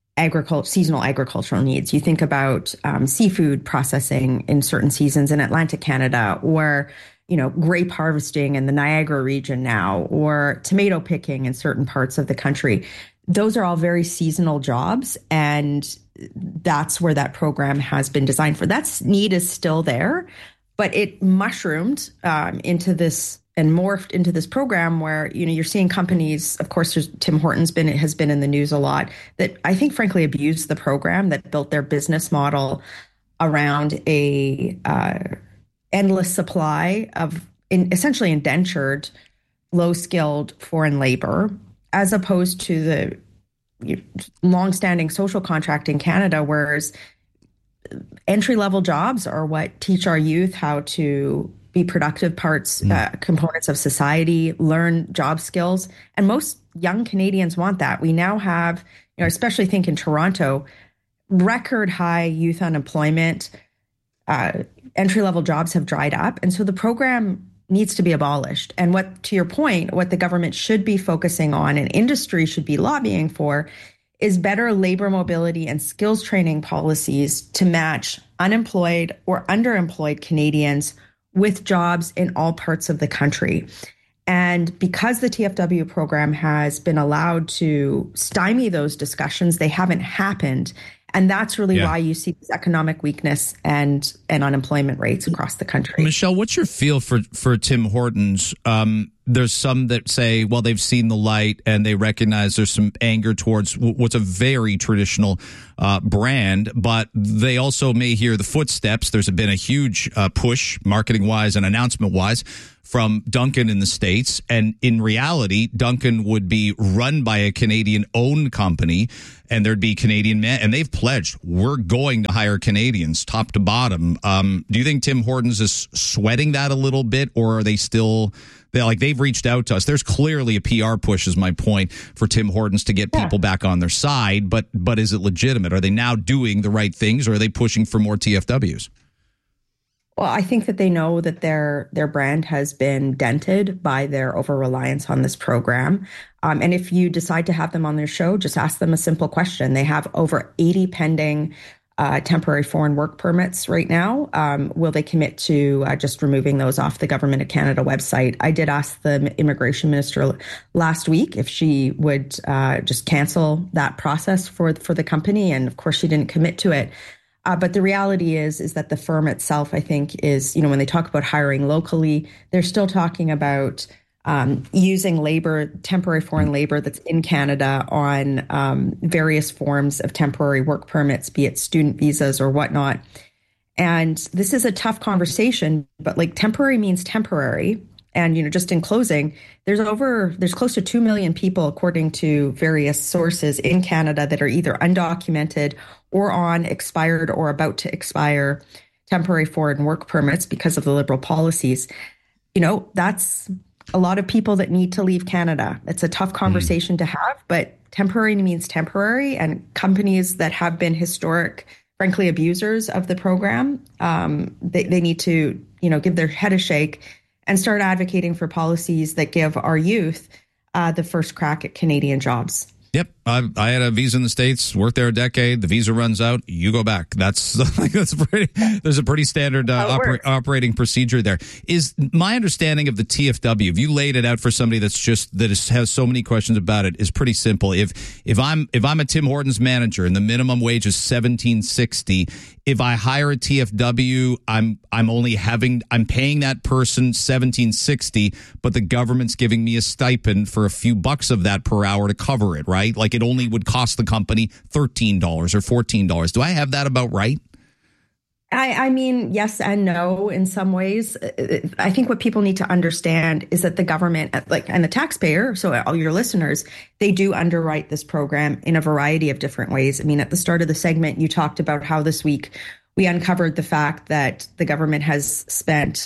seasonal agricultural needs. You think about seafood processing in certain seasons in Atlantic Canada, or grape harvesting in the Niagara region now, or tomato picking in certain parts of the country. Those are all very seasonal jobs, and that's where that program has been designed for. That need is still there, but it mushroomed into this and morphed into this program where, you're seeing companies, of course, Tim Hortons has been in the news a lot, that I think frankly abused the program, that built their business model around a endless supply of essentially indentured, low-skilled foreign labor, as opposed to the longstanding social contract in Canada, whereas entry-level jobs are what teach our youth how to be productive components of society, learn job skills. And most young Canadians want that. We now have, especially think in Toronto, record high youth unemployment. Entry-level jobs have dried up. And so the program needs to be abolished. And to your point, what the government should be focusing on and industry should be lobbying for is better labor mobility and skills training policies to match unemployed or underemployed Canadians with jobs in all parts of the country. And because the TFW program has been allowed to stymie those discussions, they haven't happened. And that's really why you see this economic weakness and unemployment rates across the country. Michelle, what's your feel for Tim Hortons? There's some that say, well, they've seen the light and they recognize there's some anger towards what's a very traditional brand, but they also may hear the footsteps. There's been a huge push, marketing-wise and announcement-wise, from Dunkin' in the States. And in reality, Dunkin' would be run by a Canadian-owned company, and there'd be Canadian men. And they've pledged, we're going to hire Canadians, top to bottom. Do you think Tim Hortons is sweating that a little bit, or are they still... They've reached out to us. There's clearly a PR push, is my point, for Tim Hortons to get people back on their side. But is it legitimate? Are they now doing the right things, or are they pushing for more TFWs? Well, I think that they know that their brand has been dented by their over-reliance on this program. And if you decide to have them on their show, just ask them a simple question. They have over 80 pending temporary foreign work permits right now. Will they commit to just removing those off the Government of Canada website? I did ask the immigration minister last week if she would just cancel that process for the company. And of course, she didn't commit to it. But the reality is that the firm itself, I think, is, when they talk about hiring locally, they're still talking about using labor, temporary foreign labor that's in Canada on various forms of temporary work permits, be it student visas or whatnot. And this is a tough conversation, but temporary means temporary. And, just in closing, there's close to 2 million people, according to various sources in Canada, that are either undocumented or on expired or about to expire temporary foreign work permits because of the Liberal policies. That's a lot of people that need to leave Canada. It's a tough conversation to have, but temporary means temporary, and companies that have been historic, frankly, abusers of the program, they need to, give their head a shake and start advocating for policies that give our youth the first crack at Canadian jobs. Yep. I had a visa in the States, worked there a decade. The visa runs out. You go back. There's a pretty standard operating procedure there. Is my understanding of the TFW, if you laid it out for somebody has so many questions about it, is pretty simple. If I'm a Tim Hortons manager and the minimum wage is $17.60, if I hire a TFW, I'm paying that person $17.60, but the government's giving me a stipend for a few bucks of that per hour to cover it, right? Like it only would cost the company $13 or $14. Do I have that about right? I mean, yes and no in some ways. I think what people need to understand is that the government, and the taxpayer, so all your listeners, they do underwrite this program in a variety of different ways. I mean, at the start of the segment, you talked about how this week we uncovered the fact that the government has spent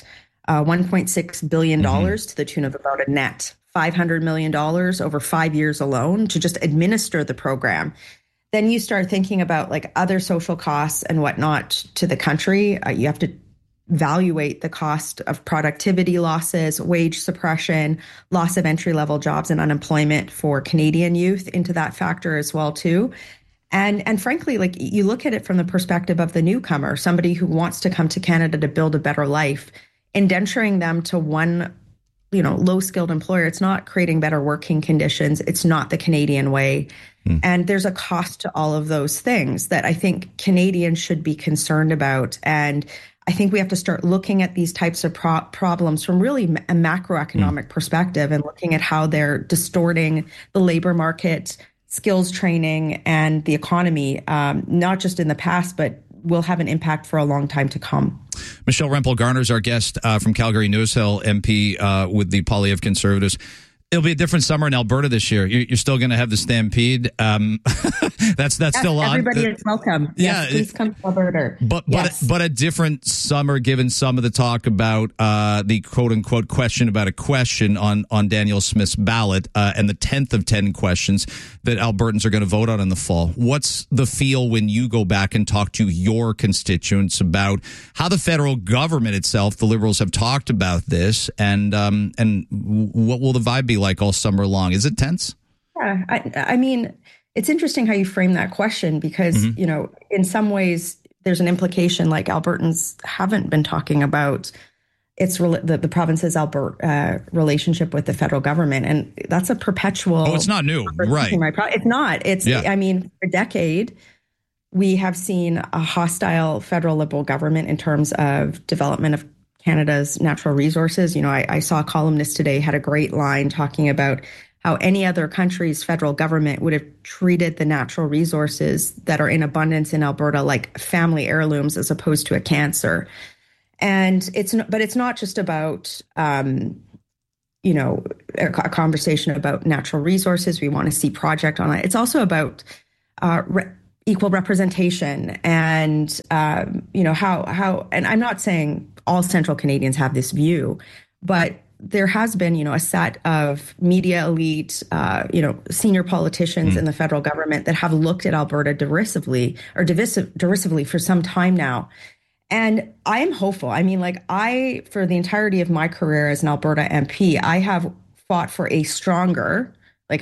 $1.6 billion to the tune of about a net $500 million over 5 years alone to just administer the program. Then you start thinking about other social costs and whatnot to the country. You have to evaluate the cost of productivity losses, wage suppression, loss of entry-level jobs, and unemployment for Canadian youth into that factor as well too. And frankly, you look at it from the perspective of the newcomer, somebody who wants to come to Canada to build a better life, indenturing them to one low-skilled employer. It's not creating better working conditions. It's not the Canadian way. And there's a cost to all of those things that I think Canadians should be concerned about. And I think we have to start looking at these types of problems from really a macroeconomic perspective and looking at how they're distorting the labor market, skills training, and the economy, not just in the past, but will have an impact for a long time to come. Michelle Rempel-Garner is our guest from Calgary, Newes Hill, MP with the Poilievre Conservatives. It'll be a different summer in Alberta this year. You're still going to have the Stampede. That's still on. Everybody is welcome. Yes, please come to Alberta. But a different summer, given some of the talk about the quote unquote question about a question on Danielle Smith's ballot and the 10th of 10 questions that Albertans are going to vote on in the fall. What's the feel when you go back and talk to your constituents about how the federal government itself, the Liberals, have talked about this, and what will the vibe be like all summer long? Is it tense? Yeah, I mean, it's interesting how you frame that question because, in some ways there's an implication Albertans haven't been talking about the province's Alberta relationship with the federal government, and that's a perpetual. Oh, it's not new, right? It's not. It's. Yeah. I mean, for a decade, we have seen a hostile federal Liberal government in terms of development of Canada's natural resources. You know, I saw a columnist today had a great line talking about how any other country's federal government would have treated the natural resources that are in abundance in Alberta like family heirlooms as opposed to a cancer. And it's not just about, you know, a conversation about natural resources. We want to see project on it. It's also about equal representation and, you know, how, and I'm not saying all Central Canadians have this view, but there has been, you know, a set of media elite, you know, senior politicians in the federal government that have looked at Alberta derisively for some time now. And I am hopeful. I mean, like for the entirety of my career as an Alberta MP, I have fought for a stronger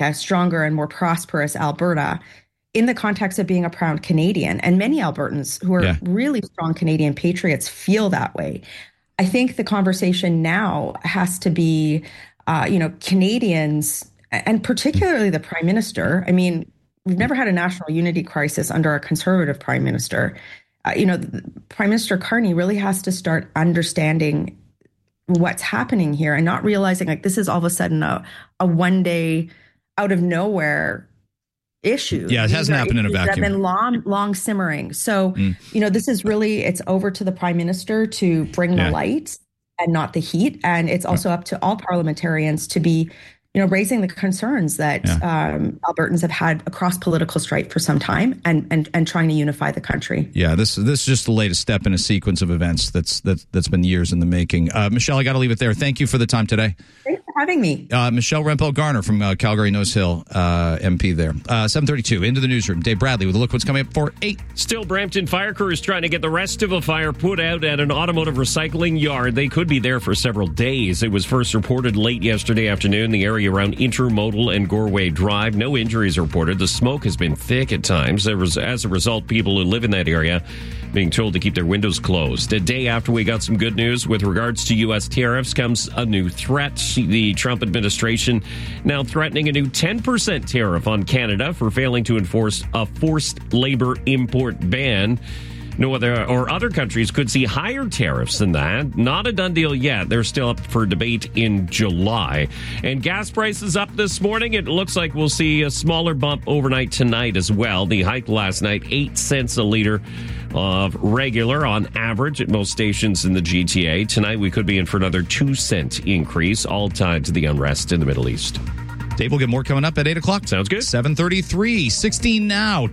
and more prosperous Alberta in the context of being a proud Canadian. And many Albertans who are really strong Canadian patriots feel that way. I think the conversation now has to be, you know, Canadians, and particularly the Prime Minister. I mean, we've never had a national unity crisis under a Conservative Prime Minister. You know, Prime Minister Carney really has to start understanding what's happening here and not realizing like this is all of a sudden a one day out of nowhere issue. Yeah, it hasn't happened in a vacuum. That have been long simmering. So, you know, this is really, it's over to the Prime Minister to bring the light and not the heat. And it's also up to all parliamentarians to be, you know, raising the concerns that Albertans have had across political stripe for some time and trying to unify the country. Yeah, this is just the latest step in a sequence of events that's been years in the making. Michelle, I got to leave it there. Thank you for the time today. Thanks for having me. Michelle Rempel-Garner from Calgary-Nose Hill, MP there. 7:32, into the newsroom. Dave Bradley with a look what's coming up for 8. Still, Brampton fire crews trying to get the rest of a fire put out at an automotive recycling yard. They could be there for several days. It was first reported late yesterday afternoon. The area around Intermodal and Goreway Drive. No injuries reported. The smoke has been thick at times. As a result, people who live in that area being told to keep their windows closed. A day after we got some good news with regards to U.S. tariffs comes a new threat. The Trump administration now threatening a new 10% tariff on Canada for failing to enforce a forced labor import ban. No other countries could see higher tariffs than that. Not a done deal yet. They're still up for debate in July. And gas prices up this morning. It looks like we'll see a smaller bump overnight tonight as well. The hike last night, 8 cents a liter of regular on average at most stations in the GTA. Tonight we could be in for another 2-cent increase, all tied to the unrest in the Middle East. Dave, we'll get more coming up at 8 o'clock. Sounds good. 7:33, 16 now,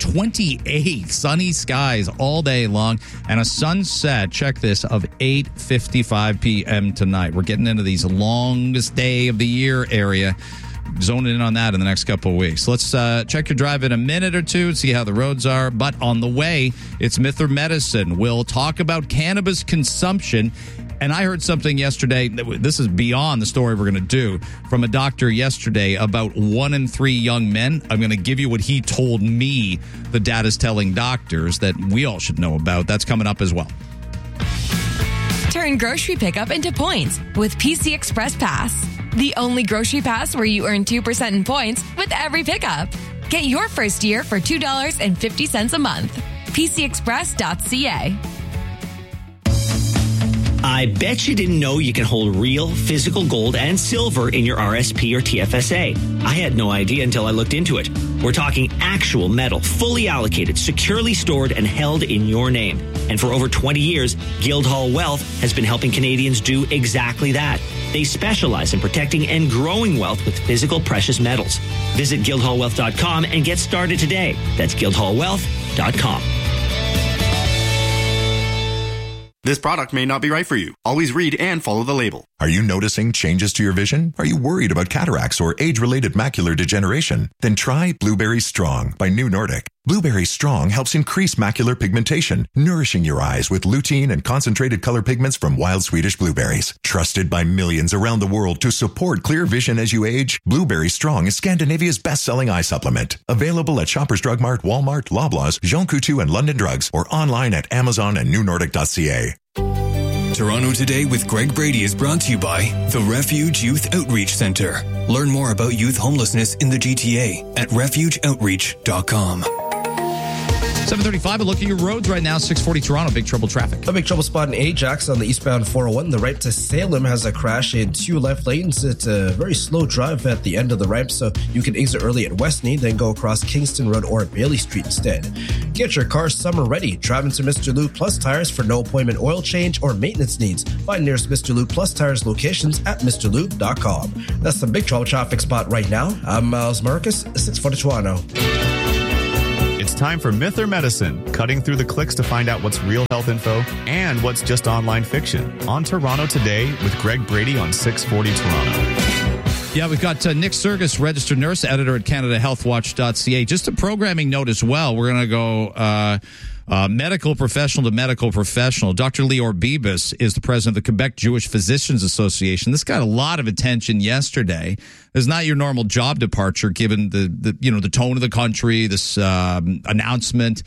28, sunny skies all day long, and a sunset, check this, of 8:55 p.m. tonight. We're getting into these longest day of the year area. Zoning in on that in the next couple of weeks. Let's check your drive in a minute or two and see how the roads are. But on the way, it's Myth or Medicine. We'll talk about cannabis consumption. And I heard something yesterday, this is beyond the story we're going to do, from a doctor yesterday about 1 in 3 young men. I'm going to give you what he told me the data's telling doctors that we all should know about. That's coming up as well. Turn grocery pickup into points with PC Express Pass. The only grocery pass where you earn 2% in points with every pickup. Get your first year for $2.50 a month. PCExpress.ca. I bet you didn't know you can hold real physical gold and silver in your RSP or TFSA. I had no idea until I looked into it. We're talking actual metal, fully allocated, securely stored, and held in your name. And for over 20 years, Guildhall Wealth has been helping Canadians do exactly that. They specialize in protecting and growing wealth with physical precious metals. Visit guildhallwealth.com and get started today. That's guildhallwealth.com. This product may not be right for you. Always read and follow the label. Are you noticing changes to your vision? Are you worried about cataracts or age-related macular degeneration? Then try Blueberry Strong by New Nordic. Blueberry Strong helps increase macular pigmentation, nourishing your eyes with lutein and concentrated color pigments from wild Swedish blueberries. Trusted by millions around the world to support clear vision as you age, Blueberry Strong is Scandinavia's best-selling eye supplement. Available at Shoppers Drug Mart, Walmart, Loblaws, Jean Coutu, and London Drugs, or online at Amazon and newnordic.ca. Toronto Today with Greg Brady is brought to you by the Refuge Youth Outreach Centre. Learn more about youth homelessness in the GTA at refugeoutreach.com. 7:35, a look at your roads right now. 640 Toronto, big trouble traffic. A big trouble spot in Ajax on the eastbound 401. The right to Salem has a crash in 2 left lanes. It's a very slow drive at the end of the ramp, so you can exit early at Westney, then go across Kingston Road or Bailey Street instead. Get your car summer ready. Drive into Mr. Lube Plus Tires for no appointment oil change or maintenance needs. Find nearest Mr. Lube Plus Tires locations at mrlube.com. That's the big trouble traffic spot right now. I'm Miles Marcus, 640 Toronto. It's time for Myth or Medicine, cutting through the clicks to find out what's real health info and what's just online fiction. On Toronto Today with Greg Brady on 640 Toronto. Yeah, we've got Nick Sergis, registered nurse, editor at CanadaHealthWatch.ca. Just a programming note as well. We're going to go medical professional to medical professional. Dr. Lior Bibas is the president of the Quebec Jewish Physicians Association. This got a lot of attention yesterday. It's not your normal job departure, given the tone of the country. This announcement,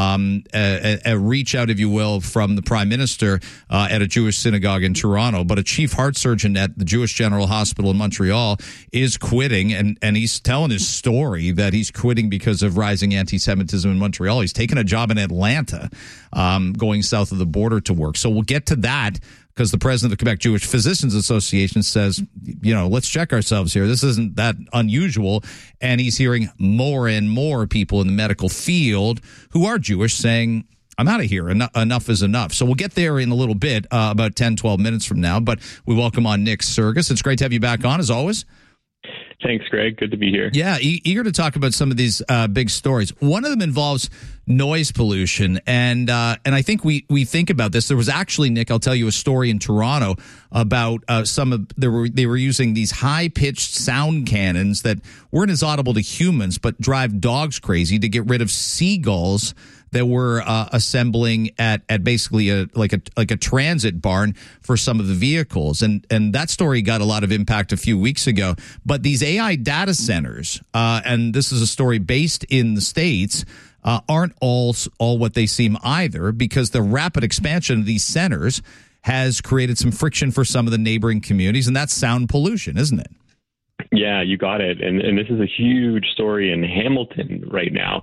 a reach out, if you will, from the prime minister at a Jewish synagogue in Toronto. But a chief heart surgeon at the Jewish General Hospital in Montreal is quitting, and he's telling his story that he's quitting because of rising anti-Semitism in Montreal. He's taken a job in Atlanta, going south of the border to work. So we'll get to that, because the president of the Quebec Jewish Physicians Association says, let's check ourselves here. This isn't that unusual. And he's hearing more and more people in the medical field who are Jewish saying, I'm out of here. Enough is enough. So we'll get there in a little bit, about 10, 12 minutes from now. But we welcome on Nick Sergis. It's great to have you back on, as always. Thanks, Greg. Good to be here. Yeah, eager to talk about some of these big stories. One of them involves noise pollution, and I think we think about this. There was actually, Nick, I'll tell you a story in Toronto about they were using these high-pitched sound cannons that weren't as audible to humans but drive dogs crazy to get rid of seagulls that were assembling at basically a transit barn for some of the vehicles. And that story got a lot of impact a few weeks ago. But these AI data centers, and this is a story based in the States, aren't all what they seem either, because the rapid expansion of these centers has created some friction for some of the neighboring communities, and that's sound pollution, isn't it? Yeah, you got it. And this is a huge story in Hamilton right now,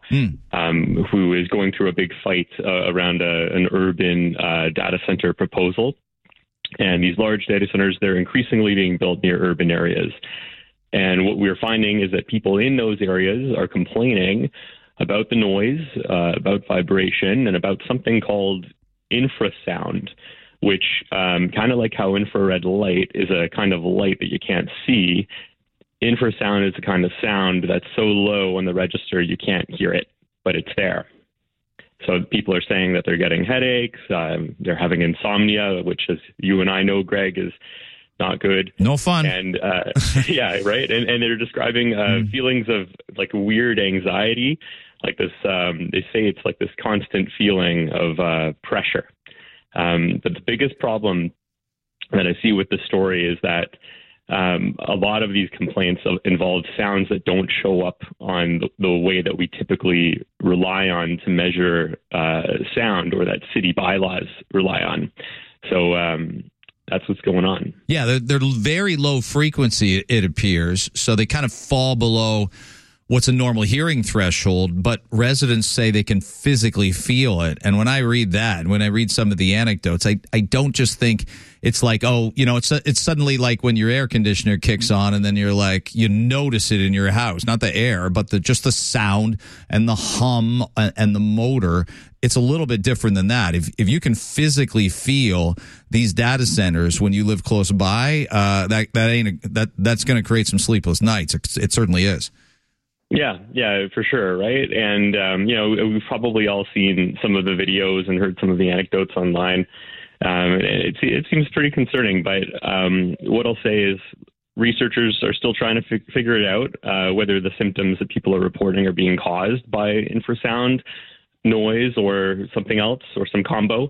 who is going through a big fight around an urban data center proposal. And these large data centers, they're increasingly being built near urban areas. And what we're finding is that people in those areas are complaining about the noise, about vibration, and about something called infrasound, which kind of like how infrared light is a kind of light that you can't see. Infrasound is a kind of sound that's so low on the register you can't hear it, but it's there. So people are saying that they're getting headaches, they're having insomnia, which, as you and I know, Greg, is not good. No fun. And yeah, right. And they're describing feelings of like weird anxiety, like this. They say it's like this constant feeling of pressure. But the biggest problem that I see with the story is that a lot of these complaints involve sounds that don't show up on the way that we typically rely on to measure sound, or that city bylaws rely on. So that's what's going on. Yeah, they're very low frequency, it appears. So they kind of fall below what's a normal hearing threshold, but residents say they can physically feel it. And when I read that, when I read some of the anecdotes, I don't just think it's like, it's suddenly like when your air conditioner kicks on and then you're like, you notice it in your house, not the air, but just the sound and the hum and the motor. It's a little bit different than that. If you can physically feel these data centers when you live close by, that's going to create some sleepless nights. It certainly is. Yeah, for sure, right? And, we've probably all seen some of the videos and heard some of the anecdotes online. It seems pretty concerning, but what I'll say is researchers are still trying to figure it out, whether the symptoms that people are reporting are being caused by infrasound, noise, or something else, or some combo.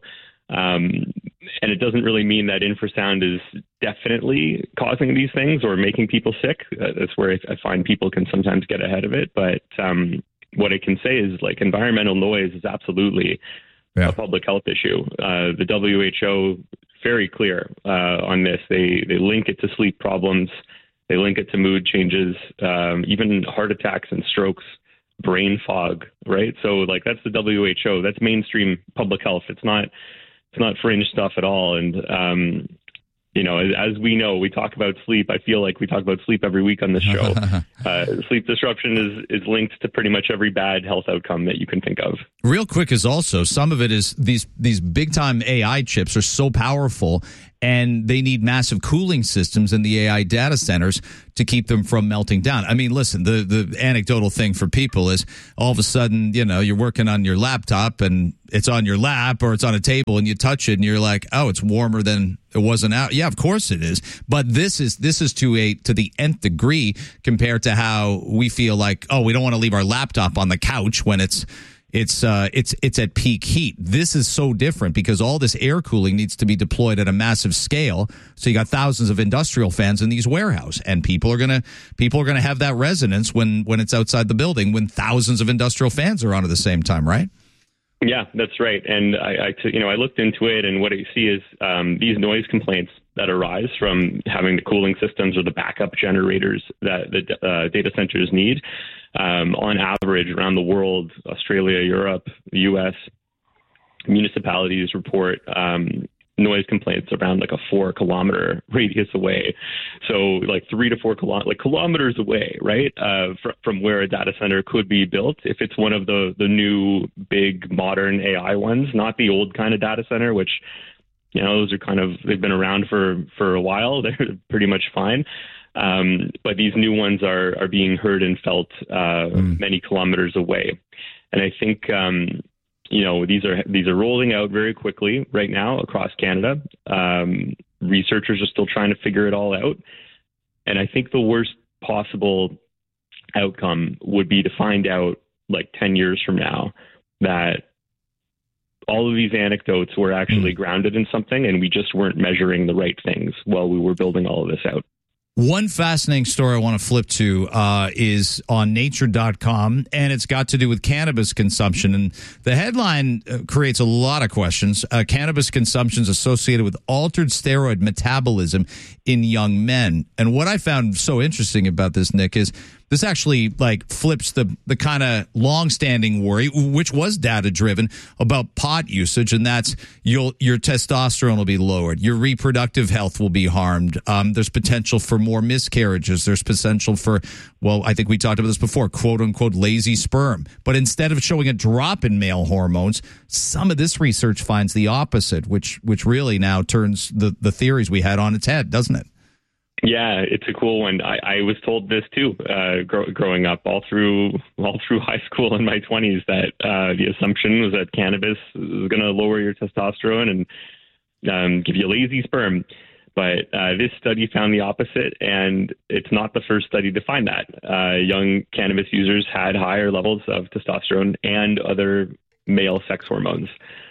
And it doesn't really mean that infrasound is definitely causing these things or making people sick. That's where I find people can sometimes get ahead of it. But what I can say is, like, environmental noise is absolutely a public health issue. The WHO very clear on this. They link it to sleep problems. They link it to mood changes, even heart attacks and strokes, brain fog, right? So like that's the WHO. That's mainstream public health. It's not fringe stuff at all. And, as we know, we talk about sleep. I feel like we talk about sleep every week on this show. Sleep disruption is linked to pretty much every bad health outcome that you can think of. Real quick is also, some of it is these big time AI chips are so powerful, and they need massive cooling systems in the AI data centers to keep them from melting down. I mean, listen, the anecdotal thing for people is all of a sudden, you're working on your laptop and it's on your lap or it's on a table and you touch it and you're like, oh, it's warmer than it wasn't out. Yeah, of course it is. But this is to the nth degree compared to how we feel like, oh, we don't want to leave our laptop on the couch when it's at peak heat. This is so different because all this air cooling needs to be deployed at a massive scale. So you got thousands of industrial fans in these warehouses, and people are gonna have that resonance when it's outside the building when thousands of industrial fans are on at the same time, right? Yeah, that's right. And I looked into it, and what I see is these noise complaints that arise from having the cooling systems or the backup generators that the data centers need. On average, around the world, Australia, Europe, the U.S., municipalities report noise complaints around like a 4-kilometer radius away. So like 3 to 4 kilometers away, right? From where a data center could be built. If it's one of the new big modern AI ones, not the old kind of data center, which, those are they've been around for a while. They're pretty much fine. But these new ones are being heard and felt many kilometers away. And I think, these are rolling out very quickly right now across Canada. Researchers are still trying to figure it all out. And I think the worst possible outcome would be to find out like 10 years from now that all of these anecdotes were actually grounded in something and we just weren't measuring the right things while we were building all of this out. One fascinating story I want to flip to is on nature.com, and it's got to do with cannabis consumption. And the headline creates a lot of questions. Cannabis consumption is associated with altered steroid metabolism in young men. And what I found so interesting about this, Nick, is this actually flips the kind of longstanding worry, which was data driven, about pot usage, and that's your testosterone will be lowered, your reproductive health will be harmed. There's potential for more miscarriages. There's potential for, I think we talked about this before, quote unquote lazy sperm. But instead of showing a drop in male hormones, some of this research finds the opposite, which really now turns the theories we had on its head, doesn't it? Yeah, it's a cool one. I was told this too, growing up, all through high school in my 20s, that the assumption was that cannabis is going to lower your testosterone and give you lazy sperm. But this study found the opposite, and it's not the first study to find that. Young cannabis users had higher levels of testosterone and other male sex hormones.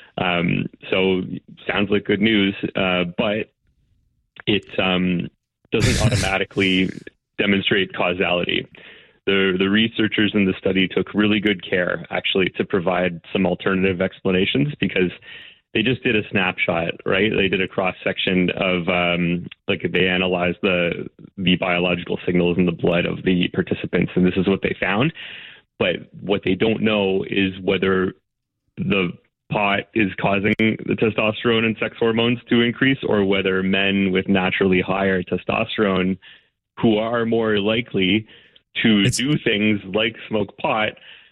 So sounds like good news, but it doesn't automatically demonstrate causality. The researchers in the study took really good care, actually, to provide some alternative explanations, because they just did a snapshot, right? They did a cross-section of, they analyzed the biological signals in the blood of the participants, and this is what they found. But what they don't know is whether the pot is causing the testosterone and sex hormones to increase, or whether men with naturally higher testosterone, who are more likely to do things like smoke pot,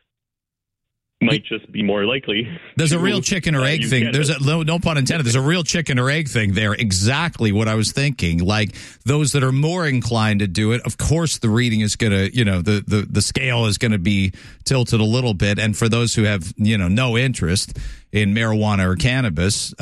might just be more likely. There's a real chicken or egg thing. There's no pun intended. There's a real chicken or egg thing there. Exactly what I was thinking. Like those that are more inclined to do it, of course, the reading is going to, the scale is going to be tilted a little bit. And for those who have, no interest in marijuana or cannabis,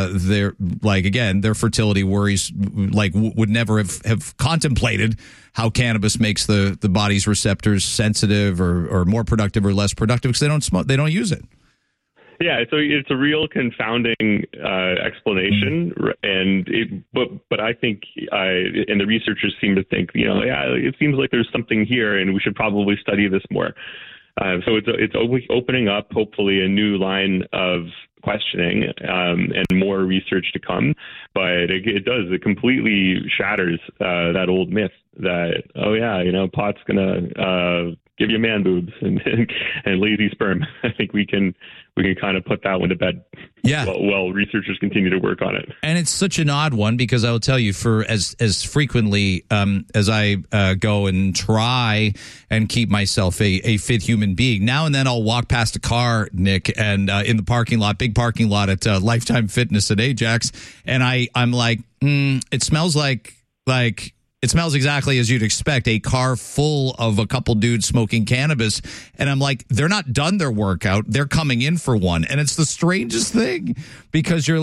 their fertility worries would never have contemplated how cannabis makes the body's receptors sensitive or more productive or less productive, because they don't smoke, they don't use it. Yeah, so it's a real confounding explanation, but I think, and the researchers seem to think, it seems like there's something here, and we should probably study this more. So it's opening up, hopefully, a new line of questioning and more research to come. But it completely shatters that old myth that, pot's going to give you man boobs and lazy sperm. I think we can kind of put that one to bed. Yeah. While researchers continue to work on it. And it's such an odd one because I will tell you, for as frequently as I go and try and keep myself a fit human being, now and then I'll walk past a car, Nick, and in the parking lot, big parking lot at Lifetime Fitness at Ajax, and I'm like, it smells like. It smells exactly as you'd expect, a car full of a couple dudes smoking cannabis. And I'm like, they're not done their workout. They're coming in for one. And it's the strangest thing because you're